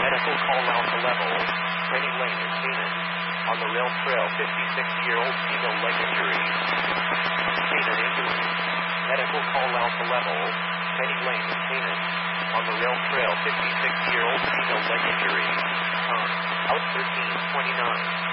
Medical call out to level. Training lane in Canaan. On the rail trail, 56-year-old female leg injury. Canaan ambulance. Medical call out to level. Training lane in Canaan. On the rail trail, 56-year-old female leg injury. Time, out 13:29.